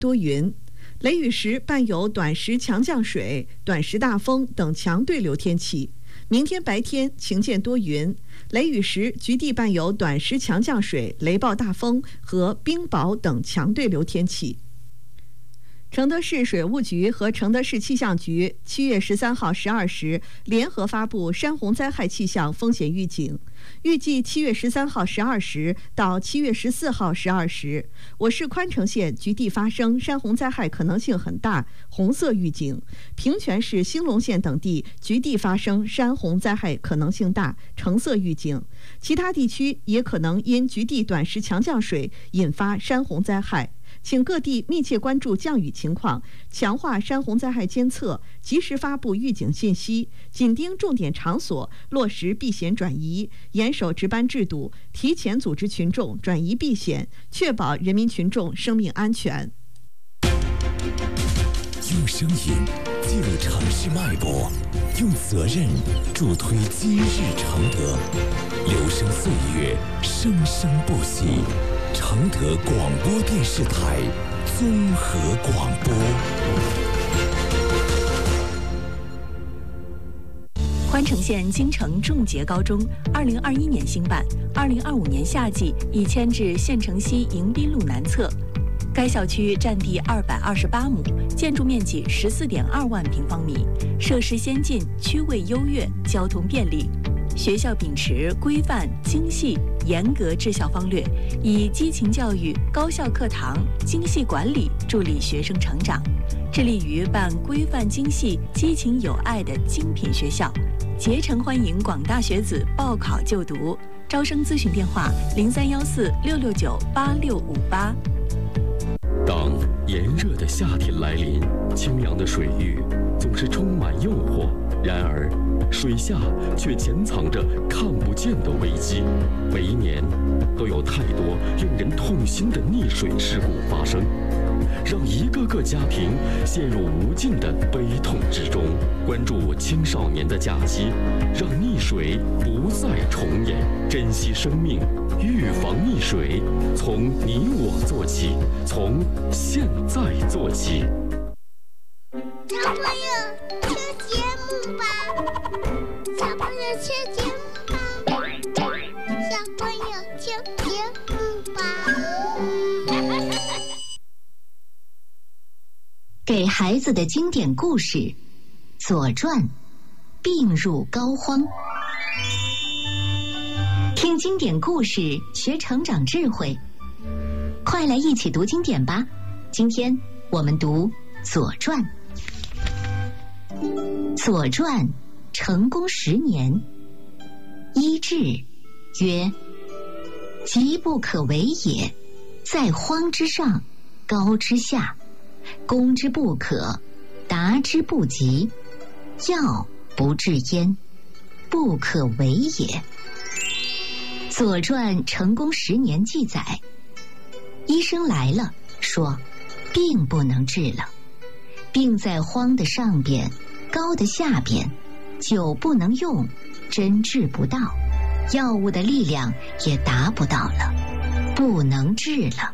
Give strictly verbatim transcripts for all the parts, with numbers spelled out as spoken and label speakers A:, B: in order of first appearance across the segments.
A: 多云，雷雨时伴有短时强降水、短时大风等强对流天气。明天白天晴间多云，雷雨时局地伴有短时强降水、雷暴大风和冰雹等强对流天气。承德市水务局和承德市气象局七月十三号十二时联合发布山洪灾害气象风险预警，预计七月十三号十二时到七月十四号十二时，我市宽城县局地发生山洪灾害可能性很大，红色预警；平泉市兴隆县等地局地发生山洪灾害可能性大，橙色预警。其他地区也可能因局地短时强降水引发山洪灾害。请各地密切关注降雨情况，强化山洪灾害监测，及时发布预警信息，紧盯重点场所，落实避险转移，严守值班制度，提前组织群众转移避险，确保人民群众生命安全。
B: 用声音记录城市脉搏，用责任助推今日承德，留声岁月，生生不息。承德广播电视台综合广播。
C: 宽城县金城重杰高中二零二一年兴办，二零二五年夏季已迁至县城西迎宾路南侧。该校区占地二百二十八亩，建筑面积十四点二万平方米，设施先进，区位优越，交通便利。学校秉持规范、精细、严格治校方略，以激情教育、高效课堂、精细管理助力学生成长，致力于办规范精细、激情有爱的精品学校，竭诚欢迎广大学子报考就读。招生咨询电话：零三幺四六六九八六五八。
D: 当炎热的夏天来临，清凉的水域总是充满诱惑，然而水下却潜藏着看不见的危机。每一年都有太多令人痛心的溺水事故发生，让一个个家庭陷入无尽的悲痛之中。关注青少年的假期，让溺水不再重演，珍惜生命，预防溺水，从你我做起，从现在做起。
E: 小朋友听节目吧，小朋友听节目吧，小朋友听节目吧。
F: 给孩子的经典故事《左传》，病入膏肓。听经典故事，学成长智慧，快来一起读经典吧！今天我们读《左传》。《左传》成公十年，一至曰：急不可为也，在荒之上，高之下，攻之不可，达之不及，要不至焉，不可为也。左传成公十年记载，医生来了，说病不能治了，病在荒的上边，高的下边，酒不能用，针治不到，药物的力量也达不到了，不能治了。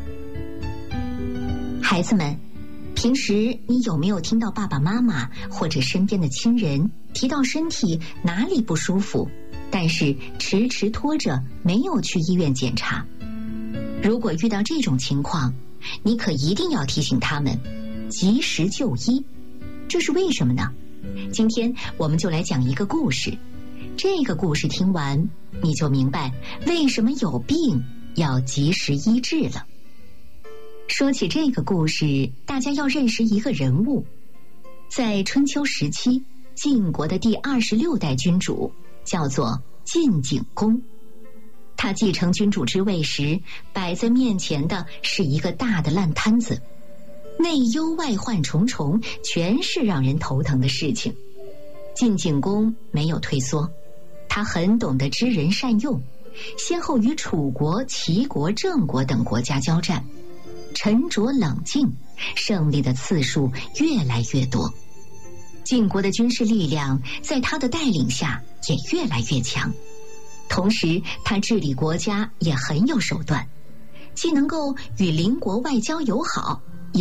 F: 孩子们，平时你有没有听到爸爸妈妈或者身边的亲人提到身体哪里不舒服，但是迟迟拖着没有去医院检查？如果遇到这种情况，你可一定要提醒他们及时就医。这是为什么呢？今天我们就来讲一个故事，这个故事听完你就明白为什么有病要及时医治了。说起这个故事，大家要认识一个人物。在春秋时期，晋国的第二十六代君主叫做晋景公。他继承君主之位时，摆在面前的是一个大的烂摊子，内忧外患重重，全是让人头疼的事情。晋景公没有退缩，他很懂得知人善用，先后与楚国、齐国、郑国等国家交战，沉着冷静，胜利的次数越来越多。晋国的军事力量在他的带领下也越来越强，同时他治理国家也很有手段，既能够与邻国外交友好，